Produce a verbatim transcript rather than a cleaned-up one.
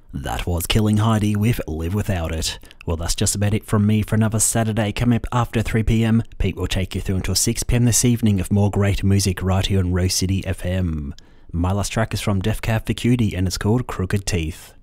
That was Killing Heidi with Live Without It. Well, that's just about it from me for another Saturday. Coming up after three p m, Pete will take you through until six p m this evening of more great music right here on Rose City F M. My last track is from Def Cab for Cutie and it's called Crooked Teeth.